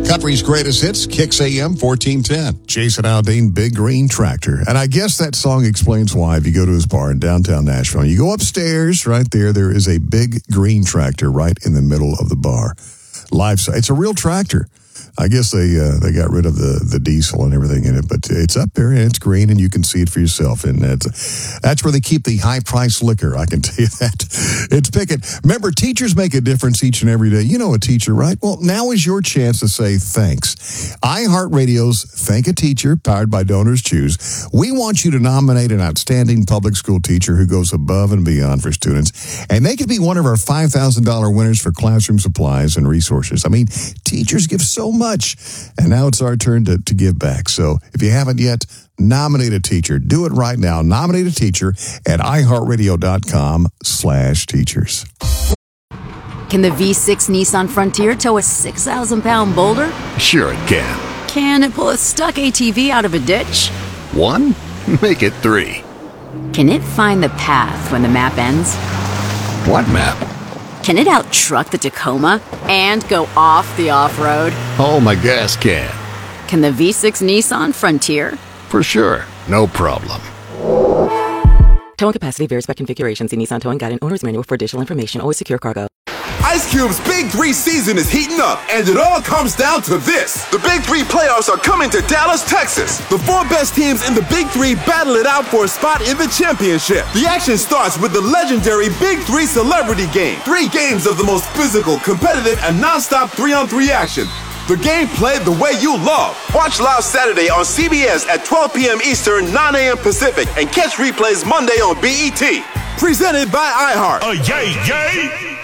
Country's greatest hits, Kicks AM 1410. Jason Aldean, Big Green Tractor. And I guess that song explains why if you go to his bar in downtown Nashville, you go upstairs, right there is a big green tractor right in the middle of the bar. Live, it's a real tractor. I guess they got rid of the diesel and everything in it, but it's up there and it's green and you can see it for yourself. And that's where they keep the high-priced liquor, I can tell you that. It's Pickett. Remember, teachers make a difference each and every day. You know a teacher, right? Well, now is your chance to say thanks. iHeartRadio's Thank a Teacher, powered by Donors Choose. We want you to nominate an outstanding public school teacher who goes above and beyond for students, and they could be one of our $5,000 winners for classroom supplies and resources. I mean, teachers give so much. And now it's our turn to give back. So if you haven't yet, nominate a teacher. Do it right now. Nominate a teacher at iHeartRadio.com/teachers. Can the V6 Nissan Frontier tow a 6,000-pound boulder? Sure it can. Can it pull a stuck ATV out of a ditch? 1? Make it 3. Can it find the path when the map ends? What map? Can it out-truck the Tacoma and go off the off-road? Oh, my gas can. Can the V6 Nissan Frontier? For sure. No problem. Towing capacity varies by configuration. See Nissan Towing Guide and Owner's Manual for additional information. Always secure cargo. Ice Cube's Big 3 season is heating up, and it all comes down to this. The Big 3 playoffs are coming to Dallas, Texas. The 4 best teams in the Big 3 battle it out for a spot in the championship. The action starts with the legendary Big 3 Celebrity Game. 3 games of the most physical, competitive, and non-stop 3-on-3 action. The game played the way you love. Watch live Saturday on CBS at 12 p.m. Eastern, 9 a.m. Pacific, and catch replays Monday on BET. Presented by iHeart. Yay, yay!